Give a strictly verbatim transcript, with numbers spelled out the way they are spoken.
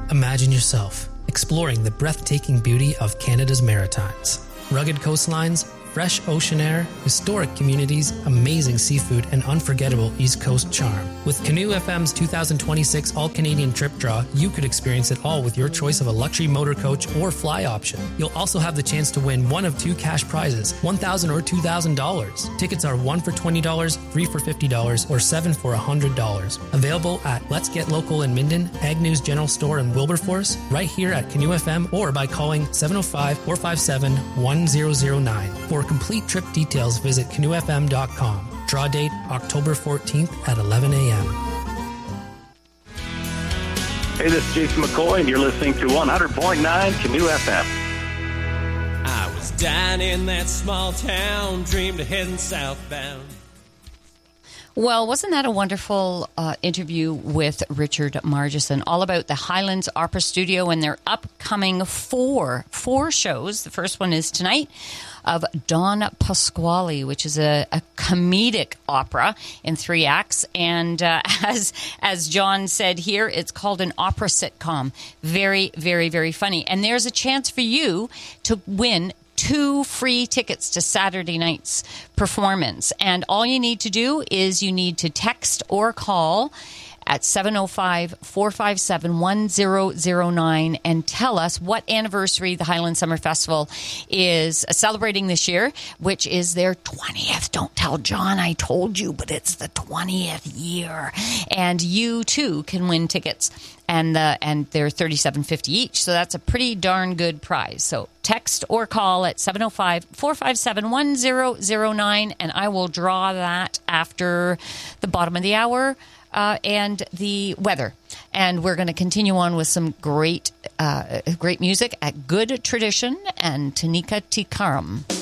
Imagine yourself exploring the breathtaking beauty of Canada's Maritimes. Rugged coastlines, fresh ocean air, historic communities, amazing seafood, and unforgettable East Coast charm. With Canoe F M's two thousand twenty-six All-Canadian Trip Draw, you could experience it all with your choice of a luxury motor coach or fly option. You'll also have the chance to win one of two cash prizes, one thousand dollars or two thousand dollars. Tickets are one for twenty dollars, three for fifty dollars, or seven for one hundred dollars. Available at Let's Get Local in Minden, Agnew's General Store in Wilberforce, right here at Canoe F M, or by calling seven oh five, four five seven, one zero zero nine. For complete trip details, visit canoe f m dot com. Draw date October fourteenth at eleven a.m. Hey, this is Jason McCoy, and you're listening to one hundred point nine Canoe F M. I was down in that small town, dreamed of heading southbound. Well, wasn't that a wonderful uh, interview with Richard Margeson, all about the Highlands Opera Studio and their upcoming four, four shows. The first one is tonight, of Don Pasquale, which is a, a comedic opera in three acts. And uh, as as John said here, it's called an opera sitcom. Very, very, very funny. And there's a chance for you to win two free tickets to Saturday night's performance. And all you need to do is you need to text or call at seven oh five, four five seven, one zero zero nine and tell us what anniversary the Highland Summer Festival is celebrating this year, which is their twentieth. Don't tell John I told you, but it's the twentieth year. And you, too, can win tickets. And the and they're thirty-seven fifty each, so that's a pretty darn good prize. So text or call at seven oh five, four five seven, one zero zero nine, and I will draw that after the bottom of the hour uh, and the weather. And we're going to continue on with some great, uh, great music at Good Tradition and Tanika Tikaram.